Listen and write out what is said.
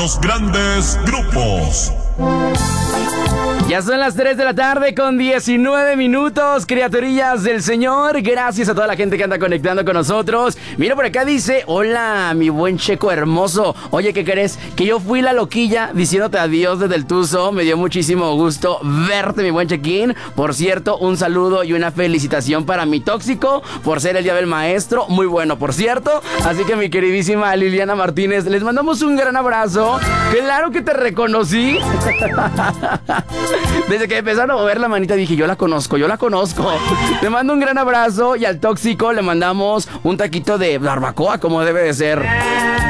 los grandes grupos. Ya son las 3 de la tarde con 19 minutos, criaturillas del Señor. Gracias a toda la gente que anda conectando con nosotros. Mira, por acá dice: hola, mi buen Checo hermoso. Oye, ¿qué crees? Que yo fui la loquilla diciéndote adiós desde el Tuzo. Me dio muchísimo gusto verte, mi buen Chequín. Por cierto, un saludo y una felicitación para mi tóxico por ser el Día del Maestro. Muy bueno, por cierto. Así que mi queridísima Liliana Martínez, les mandamos un gran abrazo. Claro que te reconocí. Desde que empezaron a mover la manita dije, yo la conozco. Te mando un gran abrazo y al tóxico le mandamos un taquito de barbacoa como debe de ser.